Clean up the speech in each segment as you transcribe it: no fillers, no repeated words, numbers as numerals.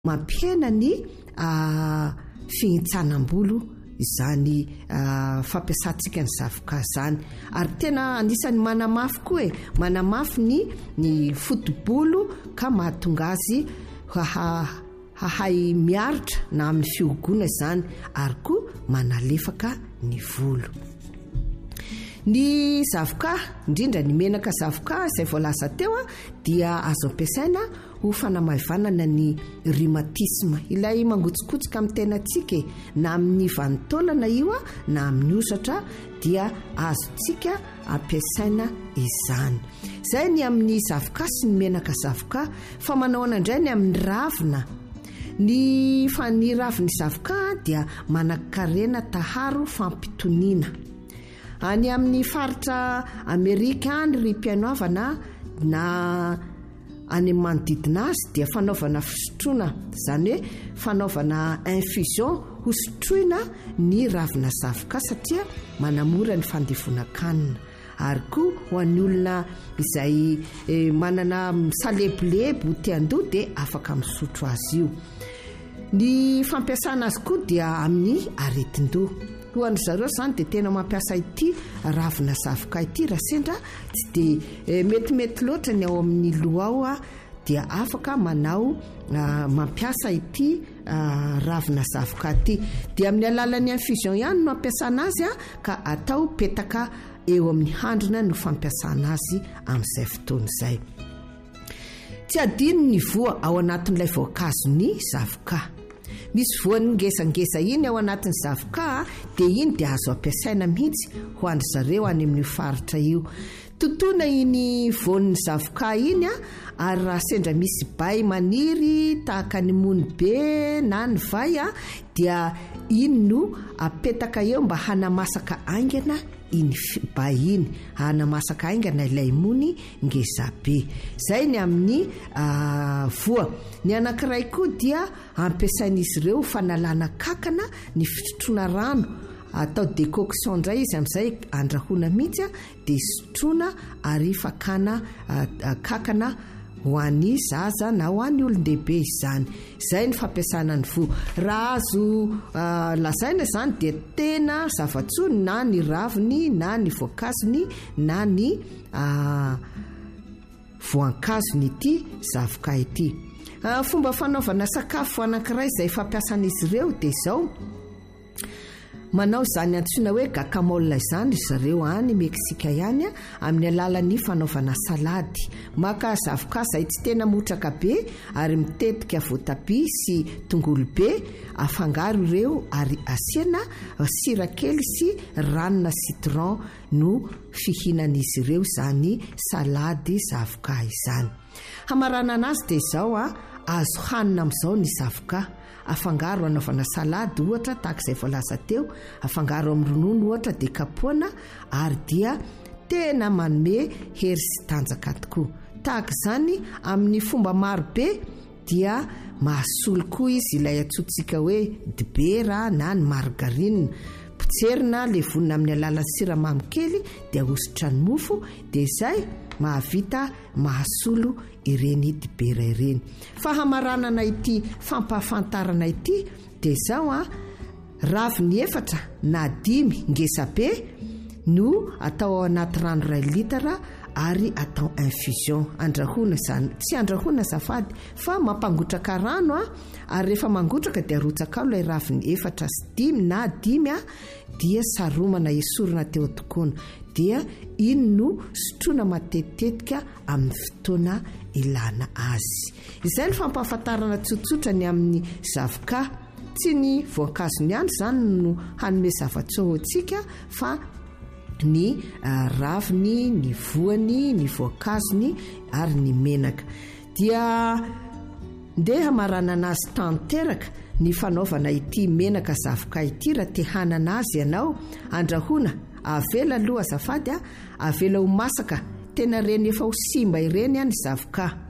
mampihena ny fihintsana-bolo izany fampiasantsika ny zavoka zany. Ary tena anisany manamafy koa manamafy ny foto-bolo ka mahatonga azy hahay miaritra na amin'ny fiogona zany, ary koa manalefaka ny volo. Ny zavoka, indrindra ny menaka zavoka izay voalaza teo dia azo ampiasaina ho fanamavanana ny rhumatisme, ilay mangotsikotsika amin'ny tenantsika na amin'ny vanitaolana io na amin'ny osatra, dia azontsika ampiasaina izany. Zay ny amin'ny zavoka sy ny menaka zavoka. Fa manao anandray ny amin'ny ravina. Ny ravin'ny zavoka dia manan-karena taharo fampitoniana. Any amin'ny faritra Amerika any ry mpianoavana na any manodidina azy dia fanaovana fisotroana, izany hoe fanaovana infusion ho sotroina ny ravina zavoka satria manamora ny fandevonan-kanina. Ary koa ho an'ny olona izay manana salebolebo te-handoha dia afaka misotro azy io. Ny fampiasana azy koa dia amin'ny aretin-doha. Ho an'ny zareo zany dia tena mampiasa ity ravina zavoka ity, raha sendra tsy dia metimety loatra ny ao amin'ny loha ao dia afaka mampiasa ity ravina zavoka ity. Dia amin'ny alalan'ny infusion ihany no ampiasana azy ka atao petaka eo amin'ny handrina no fampiasana azy amin'izay fotoana izay. Tsy adino ny voa ao anatin'ilay voankazon'ny zavoka. Misy voany ngesangesa iny ao anatin'ny zavoka dia iny dia azo ampiasaina mihitsy ho an'ny zareo any amin'ny faritra io. Totoina iny voan'ny zavoka iny ary raha sendra misy bay maniry tahaka ny mony be na ny vai dia iny no apetaka eo mba hanamasaka aingana iny bay iny, hanamasaka aingana ilay mony ngeza be. Zay ny amin'ny voa. Ny anankiray koa dia ampiasain'izy ireo fanalana kakana ny fisotroana rano, atao décoction indray izy amin'izay andrahoana mihitsy dia sotroina ary fakana kakana ho an'ny zaza na ho an'ny olon-dehibe izany. Zay ny fampiasana ny voa. Raha azo lazaina zany dia tena zava-tsony na ny raviny na ny voankazony na ny voankazony ity zavoka ity. Fomba fanaovana sakafo anankiray izay fampiasan'izy ireo dia izao. Manao izany antsoina hoe guacamole izany zareo any Meksika ihany amin'ny alalan'ny fanaovana salady. Maka zavoka izay tsy tena motraka be ary mitetika voatabia sy tongolo be, afangaro ireo ary asiana sira kely sy ranona citron no fihinan'izy ireo izany salady zavoka izany. Hamarana anazy dia izao azo hanina amin'izao ny zavoka. Afangaro anaovana salady ohatra tahaka izay voalaza teo, afangaro amin'ny ronono ohatra dia kapoana ary dia tena manome hery sy tanjaka tokoa. Tahaka izany amin'ny fomba maro be dia mahasolo koa izy ilay atsotsika hoe dibera na ny margarine. Potserina levonina amin'ny alalan'ny siramamy kely dia ahosotra ny mofo dia izay mahavita mahasolo ireny dibera ireny. Fahamaranana ity fampahafantarana ity dia izao raviny 4 na 5 ngesa be no atao ao anaty rano 2 litara ary atao infusion. Andrahoana izany, tsy andrahoana zafady fa mampangotraka rano ary rehefa mangotraka dia arotsaka ao ilay raviny 4 sy 5 na 5 dia saromana esorina teo tokoana, dia iny no sotroina matetitetika amin'ny fotoana ilana azy. Izay ny fampahafantarana tsotsotra ny amin'ny zavoka. Tsy ny voankazony ihany zany no hanome zava-tsoho antsika fa ny raviny, ny voany, ny voankazony ary ny menaka. Dia ndeha marana anazy tanteraka ny fanaovana ity menaka zavoka ity raha te hanana azy ianao. Andrahoana, avela aloha azafady, avela ho masaka, tena reny efa ho simba ireny ny zavoka.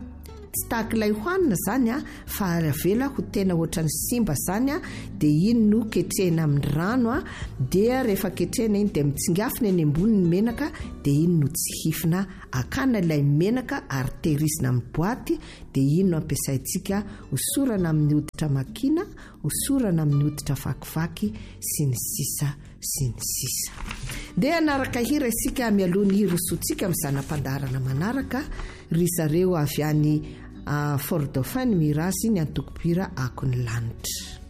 tsy takilay hoanina zany fa avela ho tena ohatrany simba zany dia iny no ketrehina amin'ny rano dia rehefa ketrehina iny dia mitsingafina eny ambony ny menaka dia iny no tsihifina akana ilay menaka ary tehirizina amin'ny boaty dia iny no ampiasaintsika hosorana amin'ny hoditra makina, hosorana amin'ny hoditra vakivaky sy ny sisa sy ny sisa. Dia anaraka hira isika mialohan'ny hira sotsika amin'ny zanam-pandarana manaraka ry zareo avy any Fort Dauphin Mirazy ny antokopira Akon'ny lanitra.